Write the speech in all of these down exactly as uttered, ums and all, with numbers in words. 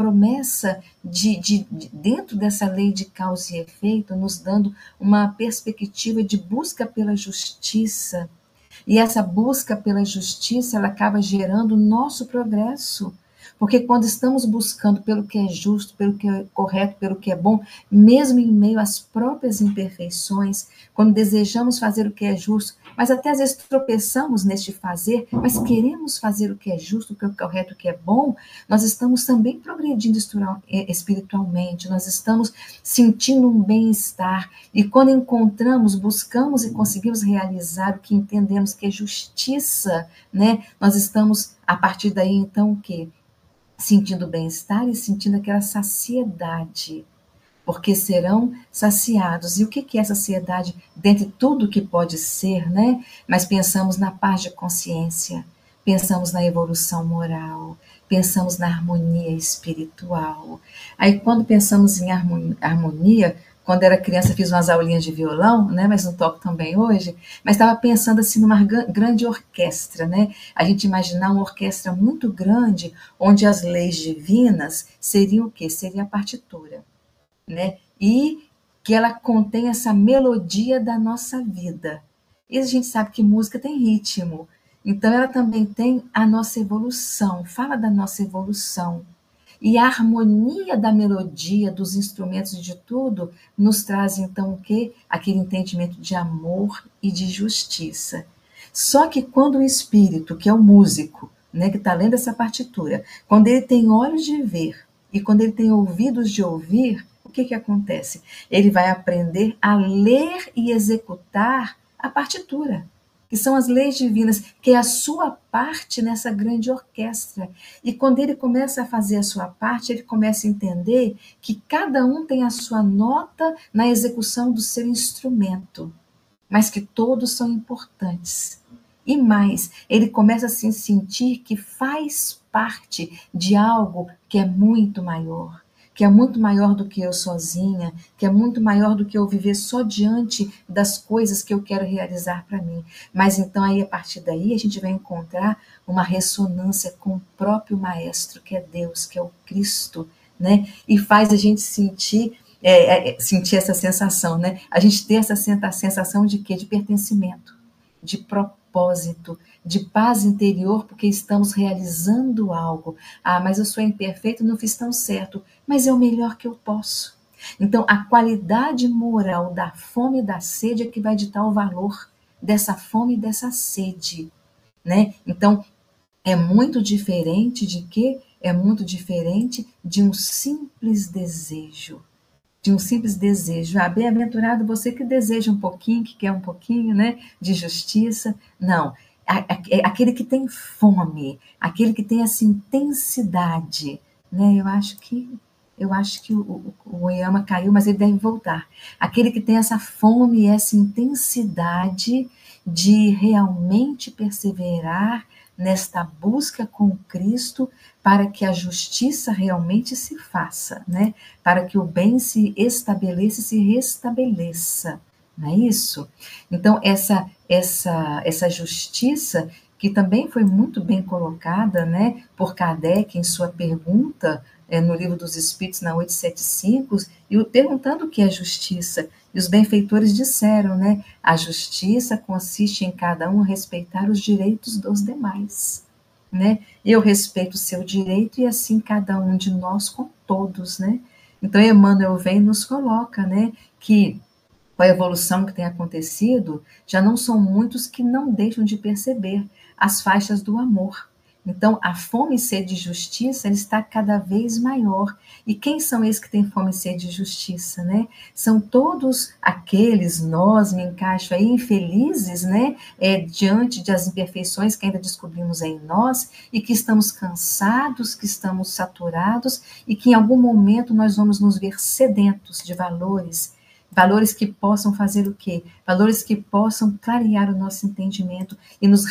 promessa de, de, de, dentro dessa lei de causa e efeito, nos dando uma perspectiva de busca pela justiça. E essa busca pela justiça, ela acaba gerando o nosso progresso. Porque quando estamos buscando pelo que é justo, pelo que é correto, pelo que é bom, mesmo em meio às próprias imperfeições, quando desejamos fazer o que é justo, mas até às vezes tropeçamos neste fazer, mas queremos fazer o que é justo, o que é correto, o que é bom, nós estamos também progredindo espiritualmente, nós estamos sentindo um bem-estar, e quando encontramos, buscamos e conseguimos realizar o que entendemos que é justiça, né? Nós estamos, a partir daí, então, o quê? Sentindo bem-estar e sentindo aquela saciedade, porque serão saciados. E o que é saciedade? Dentre tudo que pode ser, né? Mas pensamos na paz de consciência, pensamos na evolução moral, pensamos na harmonia espiritual. Aí, quando pensamos em harmonia, quando era criança fiz umas aulinhas de violão, né, mas não toco também hoje, mas estava pensando assim numa grande orquestra, né? A gente imaginar uma orquestra muito grande, onde as leis divinas seriam o quê? Seria a partitura, né? E que ela contém essa melodia da nossa vida. E a gente sabe que música tem ritmo, então ela também tem a nossa evolução, fala da nossa evolução. E a harmonia da melodia, dos instrumentos e de tudo, nos traz então o quê? Aquele entendimento de amor e de justiça. Só que quando o espírito, que é o músico, né, que está lendo essa partitura, quando ele tem olhos de ver e quando ele tem ouvidos de ouvir, o que que acontece? Ele vai aprender a ler e executar a partitura, que são as leis divinas, que é a sua parte nessa grande orquestra. E quando ele começa a fazer a sua parte, ele começa a entender que cada um tem a sua nota na execução do seu instrumento, mas que todos são importantes. E mais, ele começa a se sentir que faz parte de algo que é muito maior, que é muito maior do que eu sozinha, que é muito maior do que eu viver só diante das coisas que eu quero realizar para mim. Mas então aí, a partir daí, a gente vai encontrar uma ressonância com o próprio Maestro, que é Deus, que é o Cristo, né? E faz a gente sentir, é, é, sentir essa sensação, né? A gente ter essa sensação de quê? De pertencimento, de propósito, de paz interior, porque estamos realizando algo. Ah, mas eu sou imperfeito, não fiz tão certo, mas é o melhor que eu posso. Então, a qualidade moral da fome e da sede é que vai ditar o valor dessa fome e dessa sede, né? Então, é muito diferente de quê? É muito diferente de um simples desejo. De um simples desejo. Ah, bem-aventurado você que deseja um pouquinho, que quer um pouquinho, né, de justiça. Não, aquele que tem fome, aquele que tem essa intensidade, né? Eu acho que eu acho que o, o Oyama caiu, mas ele deve voltar. Aquele que tem essa fome, essa intensidade de realmente perseverar nesta busca com Cristo, para que a justiça realmente se faça, né? Para que o bem se estabeleça e se restabeleça, não é isso? Então, essa, essa, essa justiça, que também foi muito bem colocada, né, por Kardec em sua pergunta, é, no Livro dos Espíritos, na oitocentos e setenta e cinco, e perguntando o que é justiça. E os benfeitores disseram, né, a justiça consiste em cada um respeitar os direitos dos demais, né? Eu respeito o seu direito e assim cada um de nós com todos, né? Então Emmanuel vem e nos coloca, né, que com a evolução que tem acontecido, já não são muitos que não deixam de perceber as faixas do amor. Então, a fome e sede de justiça está cada vez maior. E quem são esses que têm fome e sede de justiça, né? São todos aqueles, nós, me encaixo aí, infelizes, né? É, diante das imperfeições que ainda descobrimos em nós e que estamos cansados, que estamos saturados e que em algum momento nós vamos nos ver sedentos de valores, valores que possam fazer o quê? Valores que possam clarear o nosso entendimento e nos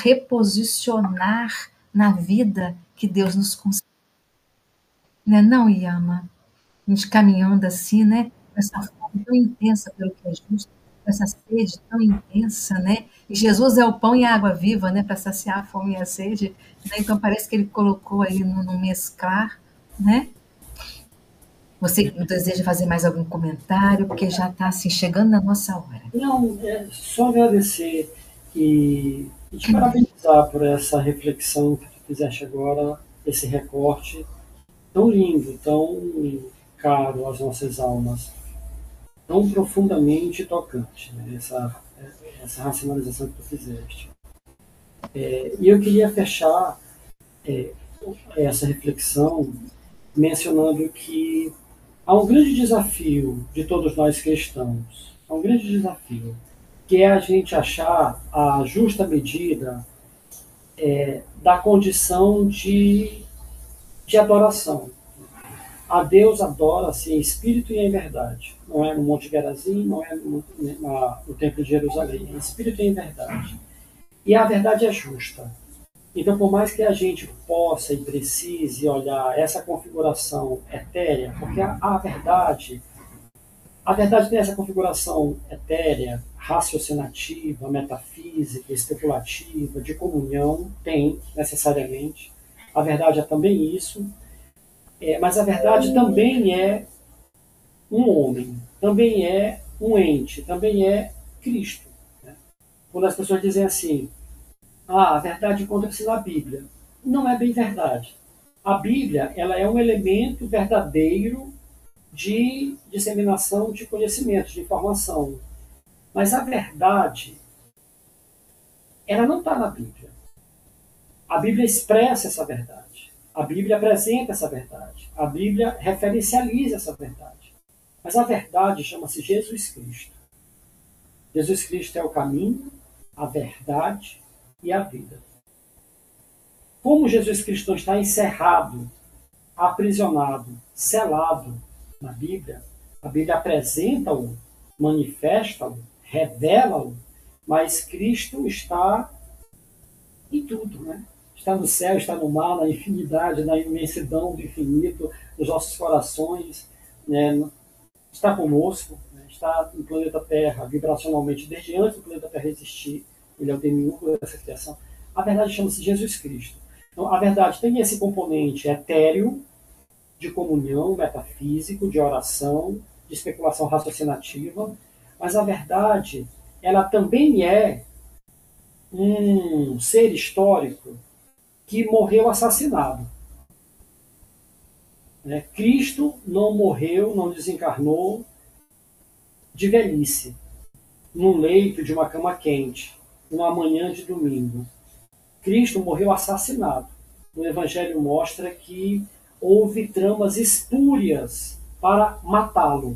reposicionar na vida que Deus nos concede. Né? Não, Yama? A gente caminhando assim, né? Com essa fome tão intensa pelo que é justo, com essa sede tão intensa, né? E Jesus é o pão e a água viva, né? Para saciar a fome e a sede. Né? Então parece que ele colocou aí no, no mesclar, né? Você deseja fazer mais algum comentário? Porque já está assim, chegando na nossa hora. Não, é só agradecer e, e te parabenizar por essa reflexão que tu fizeste agora, esse recorte tão lindo, tão caro às nossas almas, tão profundamente tocante, né? essa, essa racionalização que tu fizeste. É, e eu queria fechar é, essa reflexão mencionando que há um grande desafio de todos nós cristãos, há um grande desafio, que é a gente achar a justa medida é, da condição de, de adoração. A Deus adora-se em espírito e em verdade. Não é no Monte Gerazim, não é no, na, no Templo de Jerusalém. É em espírito e em verdade. E a verdade é justa. Então, por mais que a gente possa e precise olhar essa configuração etérea, porque a, a verdade, a verdade tem essa configuração etérea, raciocinativa, metafísica, especulativa, de comunhão, tem necessariamente. A verdade é também isso, é, mas a verdade também é um homem, também é um ente, também é Cristo. Né? Quando as pessoas dizem assim, ah, a verdade encontra-se na Bíblia. Não é bem verdade. A Bíblia ela é um elemento verdadeiro de disseminação de conhecimento, de informação. Mas a verdade, ela não está na Bíblia. A Bíblia expressa essa verdade. A Bíblia apresenta essa verdade. A Bíblia referencializa essa verdade. Mas a verdade chama-se Jesus Cristo. Jesus Cristo é o caminho, a verdade e a vida. Como Jesus Cristo está encerrado, aprisionado, selado na Bíblia, a Bíblia apresenta-o, manifesta-o, revela-o, mas Cristo está em tudo, né? Está no céu, está no mar, na infinidade, na imensidão do infinito, nos nossos corações, né? Está conosco, né? Está no planeta Terra, vibracionalmente, desde antes do planeta Terra existir, ele é o demiurgo dessa criação. A verdade chama-se Jesus Cristo. Então, a verdade tem esse componente etéreo, de comunhão, metafísico, de oração, de especulação raciocinativa, mas a verdade, ela também é um ser histórico que morreu assassinado. Né? Cristo não morreu, não desencarnou de velhice, num leito de uma cama quente, numa manhã de domingo. Cristo morreu assassinado. O Evangelho mostra que houve tramas espúrias para matá-lo.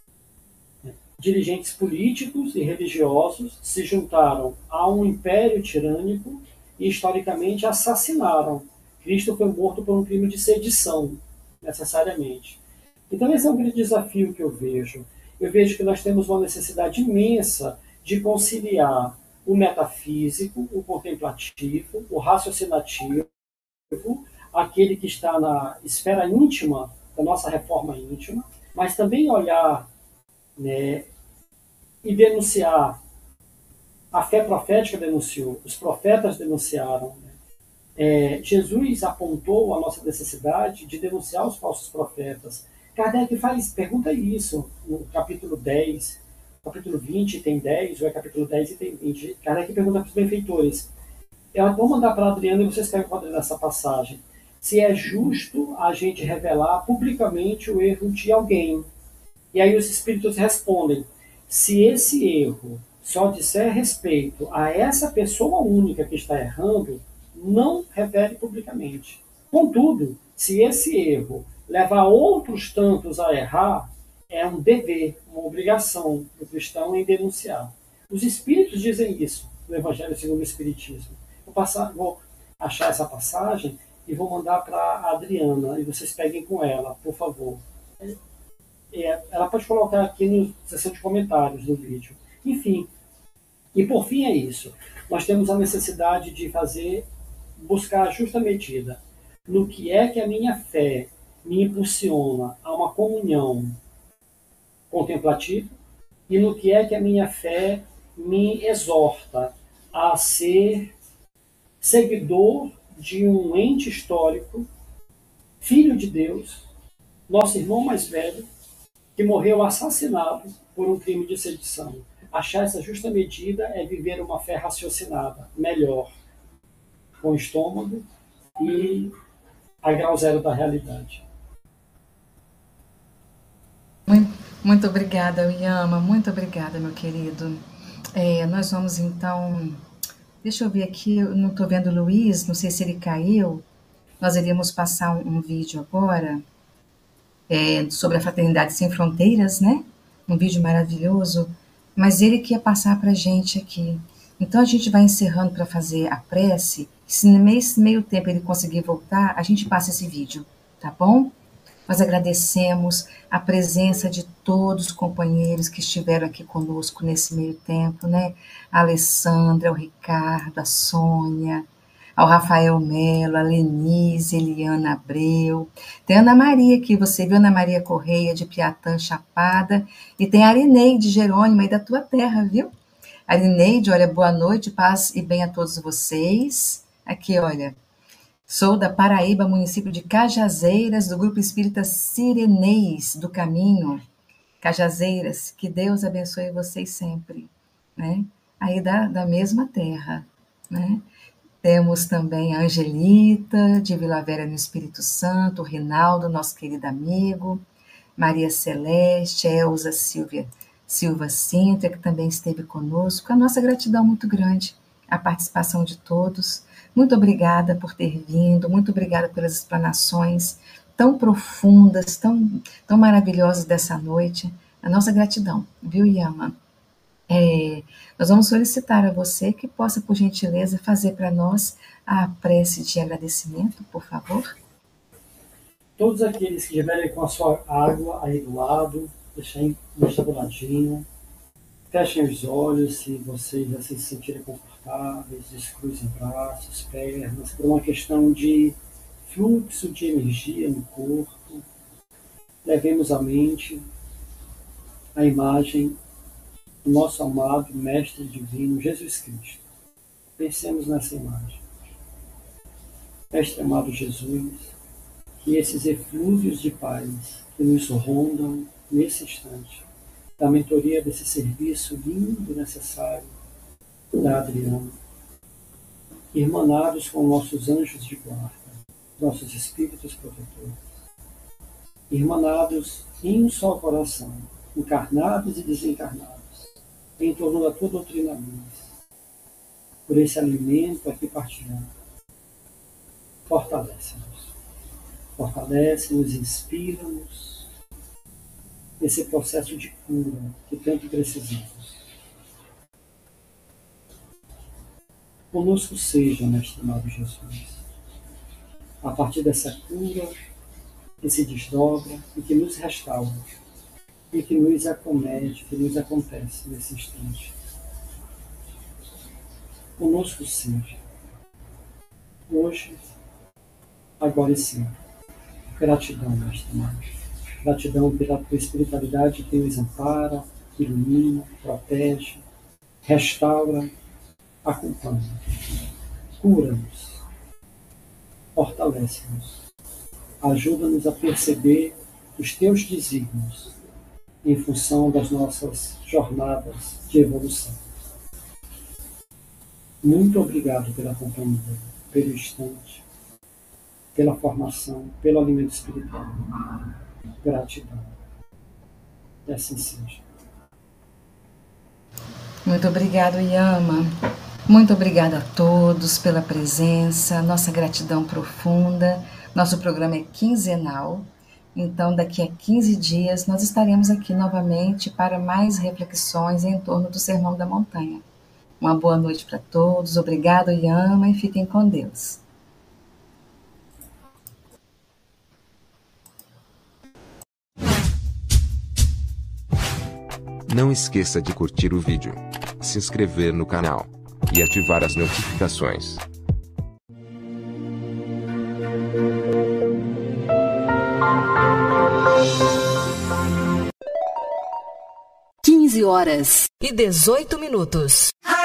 Dirigentes políticos e religiosos se juntaram a um império tirânico e, historicamente, assassinaram. Cristo foi morto por um crime de sedição, necessariamente. Então, esse é um grande desafio que eu vejo. Eu vejo que nós temos uma necessidade imensa de conciliar o metafísico, o contemplativo, o raciocinativo, aquele que está na esfera íntima da nossa reforma íntima, mas também olhar, né, e denunciar. A fé profética denunciou, os profetas denunciaram. Né? É, Jesus apontou a nossa necessidade de denunciar os falsos profetas. Kardec faz, pergunta isso no capítulo dez, capítulo vinte tem dez, ou é capítulo dez e tem vinte. Kardec pergunta para os benfeitores. Eu vou mandar para a Adriana e vocês pegam o quadro dessa passagem. Se é justo a gente revelar publicamente o erro de alguém. E aí os espíritos respondem, se esse erro só disser respeito a essa pessoa única que está errando, não revele publicamente. Contudo, se esse erro leva outros tantos a errar, é um dever, uma obrigação do cristão em denunciar. Os espíritos dizem isso no Evangelho segundo o Espiritismo. Vou, passar, vou achar essa passagem e vou mandar para a Adriana, e vocês peguem com ela, por favor. É, ela pode colocar aqui na seção de comentários do vídeo. Enfim, e por fim é isso. Nós temos a necessidade de fazer, buscar a justa medida no que é que a minha fé me impulsiona a uma comunhão contemplativa e no que é que a minha fé me exorta a ser seguidor de um ente histórico, filho de Deus, nosso irmão mais velho, que morreu assassinado por um crime de sedição. Achar essa justa medida é viver uma fé raciocinada, melhor, com estômago e a grau zero da realidade. Muito, muito obrigada, Oyama, muito obrigada, meu querido. É, nós vamos então, deixa eu ver aqui, eu não estou vendo o Luiz, não sei se ele caiu. Nós iríamos passar um, um vídeo agora é, sobre a Fraternidade Sem Fronteiras, né? Um vídeo maravilhoso, mas ele que ia passar para a gente aqui. Então a gente vai encerrando para fazer a prece. Se nesse meio tempo ele conseguir voltar, a gente passa esse vídeo, tá bom? Nós agradecemos a presença de todos os companheiros que estiveram aqui conosco nesse meio tempo, né? A Alessandra, o Ricardo, a Sônia, ao Rafael Melo, a Lenise, Eliana Abreu. Tem a Ana Maria aqui, você viu, Ana Maria Correia, de Piatã, Chapada. E tem a Arineide Jerônimo, aí da tua terra, viu? Arineide, olha, boa noite, paz e bem a todos vocês. Aqui, olha, sou da Paraíba, município de Cajazeiras, do Grupo Espírita Sirenês do Caminho. Cajazeiras, que Deus abençoe vocês sempre, né? Aí da, da mesma terra, né? Temos também a Angelita, de Vila Velha no Espírito Santo, o Rinaldo, nosso querido amigo, Maria Celeste, Elza Silvia, Silva Cintra, que também esteve conosco. A nossa gratidão muito grande, a participação de todos. Muito obrigada por ter vindo, muito obrigada pelas explanações tão profundas, tão, tão maravilhosas dessa noite. A nossa gratidão, viu, Yama? É, nós vamos solicitar a você que possa, por gentileza, fazer para nós a prece de agradecimento, por favor. Todos aqueles que estiverem com a sua água aí do lado, deixem deixa do ladinho, fechem os olhos se vocês já se sentirem confortáveis, descruzem braços, pernas, por uma questão de fluxo de energia no corpo. Levemos à mente a imagem do nosso amado Mestre Divino, Jesus Cristo. Pensemos nessa imagem. Mestre amado Jesus, que esses eflúvios de paz que nos rondam nesse instante, da mentoria desse serviço lindo e necessário da Adriana, irmanados com nossos anjos de guarda, nossos espíritos protetores, irmanados em um só coração, encarnados e desencarnados, em torno da tua doutrina luz, por esse alimento aqui partilhado. Fortalece-nos. Fortalece-nos, inspira-nos nesse processo de cura que tanto precisamos. Conosco seja, Mestre amado Jesus, a partir dessa cura que se desdobra e que nos restaura, e que nos acomete, que nos acontece nesse instante. Conosco seja, hoje, agora e sempre. Gratidão, Mestre amado. Gratidão pela tua espiritualidade que nos ampara, ilumina, protege, restaura, acompanha, cura-nos, fortalece-nos, ajuda-nos a perceber os teus desígnios em função das nossas jornadas de evolução. Muito obrigado pela companhia, pelo instante, pela formação, pelo alimento espiritual. Gratidão. E assim seja. Muito obrigado, Yama. Muito obrigada a todos pela presença, nossa gratidão profunda. Nosso programa é quinzenal. Então, daqui a quinze dias, nós estaremos aqui novamente para mais reflexões em torno do Sermão da Montanha. Uma boa noite para todos, obrigado, Yama, e fiquem com Deus. Não esqueça de curtir o vídeo, se inscrever no canal e ativar as notificações. quinze horas e dezoito minutos.